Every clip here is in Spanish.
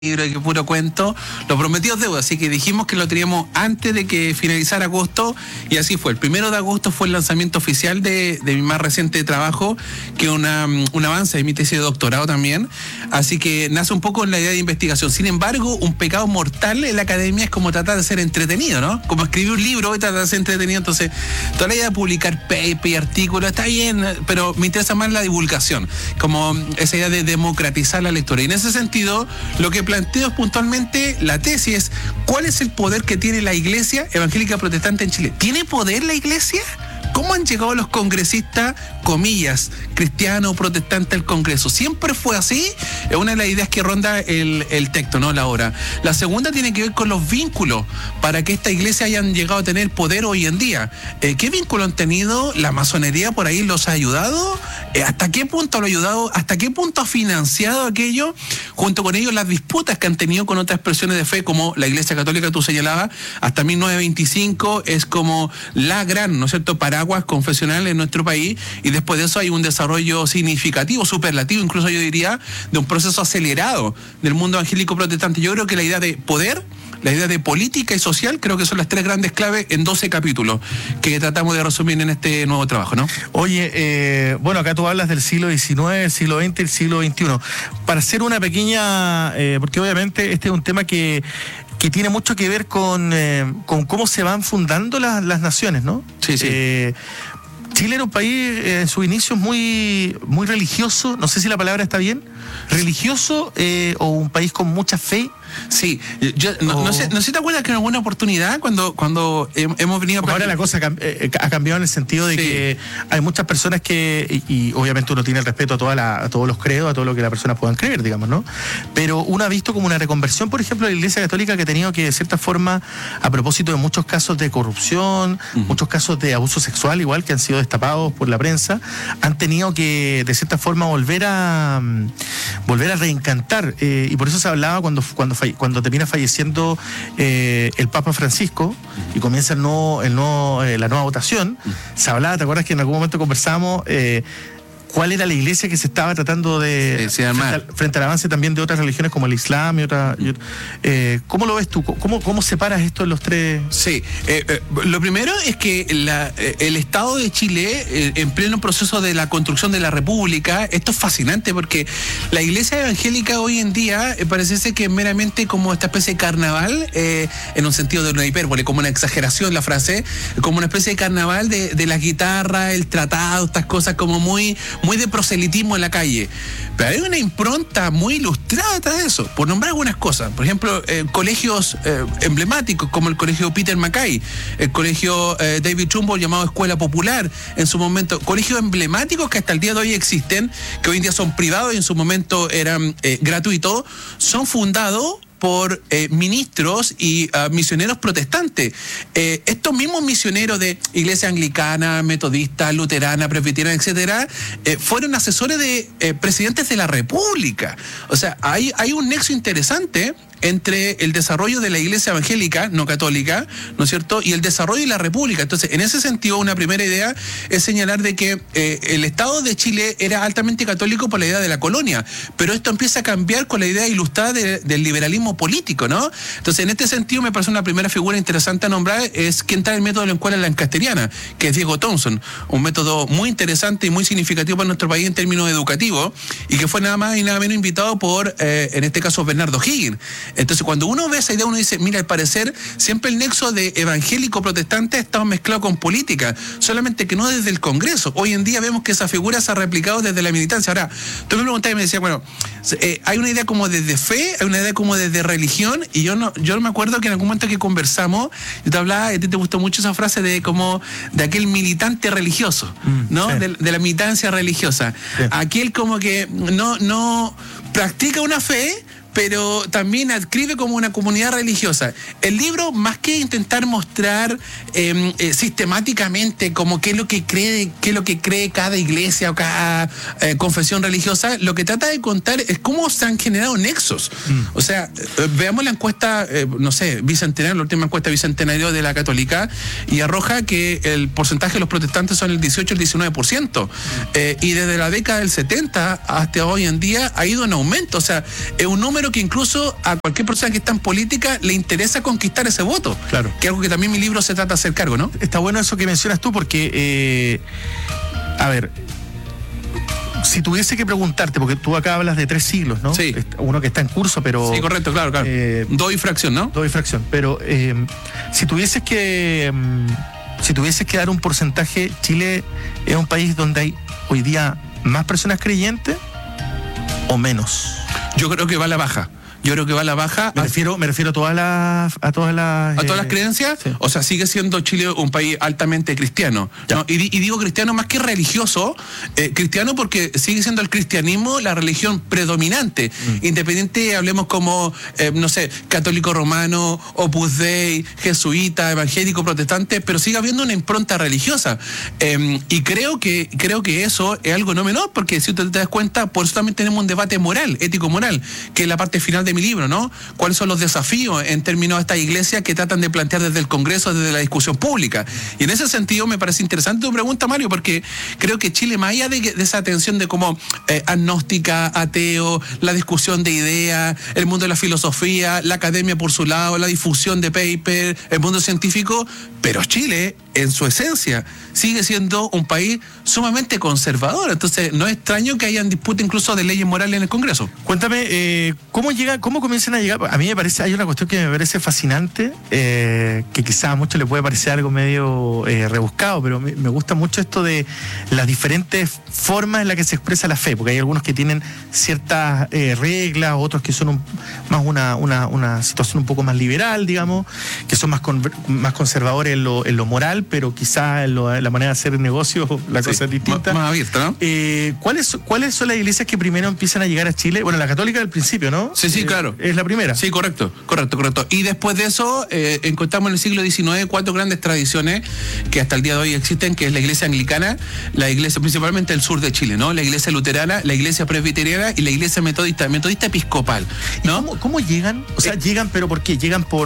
libro, que puro cuento, lo prometido es deuda, así que dijimos que lo teníamos antes de que finalizara agosto, y así fue. El 1 de agosto fue el lanzamiento oficial de mi más reciente trabajo, que es un avance de mi tesis de doctorado también, así que nace un poco en la idea de investigación. Sin embargo, un pecado mortal en la academia es como tratar de ser entretenido, ¿no? Como escribir un libro y tratar de ser entretenido. Entonces, toda la idea de publicar paper y artículos está bien, pero me interesa más la divulgación, como esa idea de democratizar la lectura. Y en ese sentido, lo que planteo puntualmente la tesis es: ¿cuál es el poder que tiene la Iglesia Evangélica Protestante en Chile? ¿Tiene poder la Iglesia? ¿Cómo han llegado los congresistas, comillas, cristianos, protestantes al Congreso? ¿Siempre fue así? Es una de las ideas que ronda el texto, ¿no? La obra. La segunda tiene que ver con los vínculos para que esta iglesia hayan llegado a tener poder hoy en día. ¿Qué vínculo han tenido? ¿La masonería por ahí los ha ayudado? ¿Hasta qué punto lo ha ayudado? ¿Hasta qué punto ha financiado aquello? Junto con ellos, las disputas que han tenido con otras expresiones de fe, como la Iglesia Católica, tú señalabas, hasta 1925 es como la gran, ¿no es cierto?, paraguas confesional en nuestro país, y después de eso hay un desarrollo significativo, superlativo, incluso yo diría, de un proceso acelerado del mundo evangélico protestante. Yo creo que la idea de poder, la idea de política y social, creo que son las tres grandes claves en 12 capítulos que tratamos de resumir en este nuevo trabajo, ¿no? Oye, bueno, acá tú hablas del siglo XIX, el siglo XX, el siglo XXI. Para hacer una pequeña, porque obviamente este es un tema que tiene mucho que ver con cómo se van fundando las naciones, ¿no? Sí, sí. Chile era un país en sus inicios muy religioso, no sé si la palabra está bien, religioso, o un país con mucha fe. Sí, yo no sé si te acuerdas que en alguna oportunidad cuando hemos venido... Ahora la cosa ha cambiado en el sentido de que hay muchas personas que, y obviamente uno tiene el respeto a todos los credos, a todo lo que las personas puedan creer, digamos, ¿no? Pero uno ha visto como una reconversión, por ejemplo, de la Iglesia Católica, que ha tenido que, de cierta forma, a propósito de muchos casos de corrupción, muchos casos de abuso sexual, igual, que han sido destapados por la prensa, han tenido que, de cierta forma, volver a reencantar, y por eso se hablaba cuando termina falleciendo el Papa Francisco y comienza la nueva votación, se hablaba, ¿te acuerdas que en algún momento conversamos cuál era la iglesia que se estaba tratando de frente al avance también de otras religiones como el Islam y otra? ¿Cómo lo ves tú? ¿Cómo separas esto en los tres? Sí, lo primero es que el Estado de Chile, en pleno proceso de la construcción de la República, esto es fascinante porque la iglesia evangélica hoy en día parece ser que es meramente como esta especie de carnaval, en un sentido de una hipérbole, como una exageración la frase, como una especie de carnaval de la guitarra, el tratado, estas cosas como muy de proselitismo en la calle. Pero hay una impronta muy ilustrada detrás de eso, por nombrar algunas cosas. Por ejemplo, colegios emblemáticos como el colegio Peter Mackay, el colegio David Trumbull llamado Escuela Popular, en su momento, colegios emblemáticos que hasta el día de hoy existen, que hoy en día son privados y en su momento eran gratuitos, son fundados por ministros y misioneros protestantes. Estos mismos misioneros de iglesia anglicana, metodista, luterana, presbiteriana, etcétera, fueron asesores de presidentes de la República. O sea, hay un nexo interesante entre el desarrollo de la iglesia evangélica, no católica, ¿no es cierto?, y el desarrollo de la República. Entonces, en ese sentido, una primera idea es señalar de que el Estado de Chile era altamente católico por la idea de la colonia, pero esto empieza a cambiar con la idea ilustrada del liberalismo político, ¿no? Entonces, en este sentido, me parece una primera figura interesante a nombrar es quien trae el método de la escuela lancasteriana, que es Diego Thompson, un método muy interesante y muy significativo para nuestro país en términos educativos, y que fue nada más y nada menos invitado por, en este caso, Bernardo Higgins. Entonces, cuando uno ve esa idea, uno dice, mira, al parecer, siempre el nexo de evangélico-protestante ha estado mezclado con política, solamente que no desde el Congreso. Hoy en día vemos que esa figura se ha replicado desde la militancia. Ahora, tú me preguntabas y me decías, bueno, hay una idea como desde fe, hay una idea como desde religión, y yo me acuerdo que en algún momento que conversamos, yo te hablaba, y a ti te gustó mucho esa frase de aquel militante religioso, ¿no? Sí. De la militancia religiosa. Sí. Aquel como que no practica una fe, pero también adscribe como una comunidad religiosa. El libro, más que intentar mostrar sistemáticamente como qué es lo que cree cada iglesia o cada confesión religiosa, lo que trata de contar es cómo se han generado nexos. O sea, veamos la encuesta, bicentenario, la última encuesta bicentenario de la Católica, y arroja que el porcentaje de los protestantes son el 18 al 19%. Y desde la década del 70 hasta hoy en día ha ido en aumento. O sea, es un número número que incluso a cualquier persona que está en política le interesa conquistar ese voto. Claro. Que es algo que también mi libro se trata de hacer cargo, ¿no? Está bueno eso que mencionas tú porque, a ver, si tuviese que preguntarte, porque tú acá hablas de 3 siglos, ¿no? Sí. Uno que está en curso, pero... Sí, correcto, claro. 2 y fracción, ¿no? 2 y fracción. Pero si tuvieses que dar un porcentaje, Chile es un país donde hay hoy día más personas creyentes o menos. Yo creo que va a la baja. Me refiero a todas las... ¿A todas las creencias? Sí. O sea, sigue siendo Chile un país altamente cristiano, ¿no? Y digo cristiano más que religioso, cristiano porque sigue siendo el cristianismo la religión predominante. Independiente, hablemos como, no sé, católico romano, Opus Dei, jesuita, evangélico, protestante, pero sigue habiendo una impronta religiosa. Y creo que eso es algo no menor, porque si usted te das cuenta, por eso también tenemos un debate moral, ético-moral, que es la parte final de mi libro, ¿no? ¿Cuáles son los desafíos en términos de estas iglesias que tratan de plantear desde el Congreso, desde la discusión pública? Y en ese sentido me parece interesante tu pregunta, Mario, porque creo que Chile, más allá de esa tensión de como agnóstica, ateo, la discusión de ideas, el mundo de la filosofía, la academia por su lado, la difusión de paper, el mundo científico, pero Chile, en su esencia, sigue siendo un país sumamente conservador. Entonces, no es extraño que hayan disputa incluso de leyes morales en el Congreso. Cuéntame, ¿cómo comienzan a llegar? A mí me parece, hay una cuestión que me parece fascinante, que quizás a muchos les puede parecer algo medio rebuscado, pero me gusta mucho esto de las diferentes formas en las que se expresa la fe, porque hay algunos que tienen ciertas reglas, otros que son más una situación un poco más liberal, digamos, que son más conservadores en lo moral, pero quizás en la manera de hacer negocio la cosa es distinta. Más abierta, ¿no? ¿Cuáles son las iglesias que primero empiezan a llegar a Chile? Bueno, la católica del principio, ¿no? Sí, claro. Es la primera. Sí, correcto. Y después de eso, encontramos en el siglo XIX 4 grandes tradiciones que hasta el día de hoy existen, que es la iglesia anglicana, la iglesia principalmente del sur de Chile, ¿no? La iglesia luterana, la iglesia presbiteriana y la iglesia metodista episcopal, ¿no? ¿Cómo llegan? O sea, llegan, pero ¿por qué?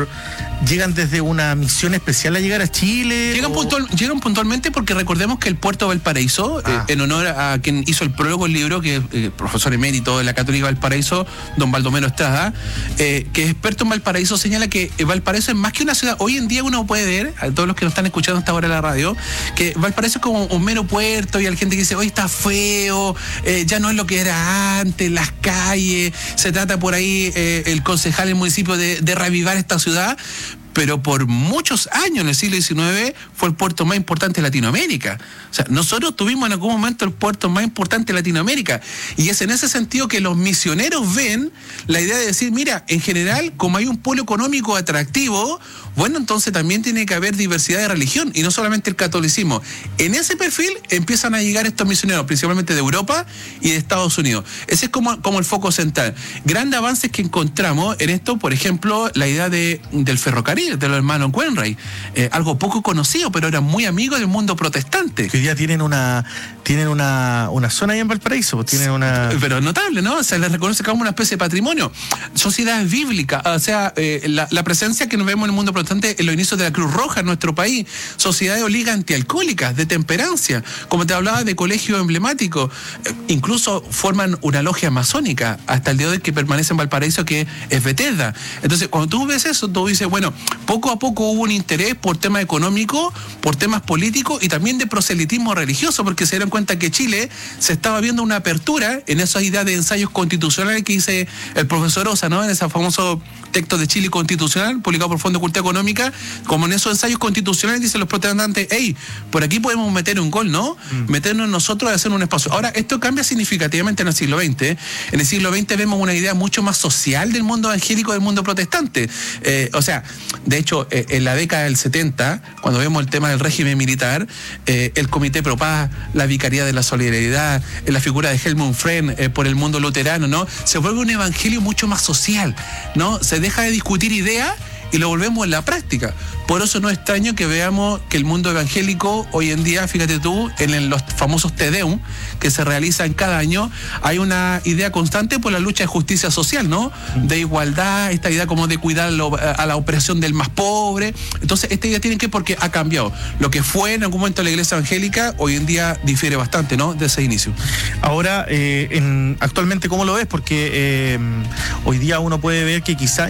¿Llegan desde una misión especial a llegar a Chile? Llegan puntualmente porque recordemos que el puerto de Valparaíso, en honor a quien hizo el prólogo del libro, que es profesor emérito de la Católica Valparaíso, don Baldomero Estrada, que es experto en Valparaíso, señala que Valparaíso es más que una ciudad. Hoy en día uno puede ver, a todos los que nos están escuchando hasta ahora en la radio, que Valparaíso es como un mero puerto y hay gente que dice, hoy está feo, ya no es lo que era antes, las calles, se trata por ahí el concejal del municipio de reavivar esta ciudad. Pero por muchos años en el siglo XIX fue el puerto más importante de Latinoamérica. O sea, nosotros tuvimos en algún momento el puerto más importante de Latinoamérica. Y es en ese sentido que los misioneros ven la idea de decir, mira, en general, como hay un polo económico atractivo, bueno, entonces también tiene que haber diversidad de religión y no solamente el catolicismo. En ese perfil empiezan a llegar estos misioneros, principalmente de Europa y de Estados Unidos. Ese es como el foco central. Grandes avances que encontramos en esto, por ejemplo, la idea del ferrocarril, de los hermanos Wainwright, algo poco conocido, pero eran muy amigos del mundo protestante. Que hoy día tienen una zona ahí en Valparaíso, pero notable, ¿no? Se les reconoce como una especie de patrimonio. Sociedades bíblicas, o sea, la presencia que nos vemos en el mundo protestante en los inicios de la Cruz Roja en nuestro país, sociedades o ligas antialcohólicas, de temperancia, como te hablaba de colegios emblemáticos, incluso forman una logia masónica hasta el día de hoy que permanece en Valparaíso, que es Bethesda. Entonces, cuando tú ves eso, tú dices, bueno, poco a poco hubo un interés por temas económicos, por temas políticos y también de proselitismo religioso, porque se dieron cuenta que Chile se estaba viendo una apertura en esa idea de ensayos constitucionales que dice el profesor Osa, ¿no? En ese famoso texto de Chile constitucional, publicado por Fondo de Cultura Económica, como en esos ensayos constitucionales dicen los protestantes, hey, por aquí podemos meter un gol, ¿no? Meternos nosotros a hacer un espacio. Ahora, esto cambia significativamente en el siglo XX. En el siglo XX vemos una idea mucho más social del mundo evangélico, del mundo protestante. O sea, de hecho, en la década del 70, cuando vemos el tema del régimen militar, el Comité Pro Paz, la Vicaría de la Solidaridad, la figura de Helmut Fren por el mundo luterano, ¿no? Se vuelve un evangelio mucho más social, ¿no? Se deja de discutir ideas y lo volvemos en la práctica. Por eso no es extraño que veamos que el mundo evangélico hoy en día, fíjate tú, en los famosos Te Deum que se realizan cada año, hay una idea constante por la lucha de justicia social, ¿no? De igualdad, esta idea como de cuidar a la opresión del más pobre. Entonces, esta idea tiene que, porque ha cambiado. Lo que fue en algún momento la iglesia evangélica, hoy en día difiere bastante, ¿no? De ese inicio. Ahora, actualmente, ¿cómo lo ves? Porque hoy día uno puede ver que quizá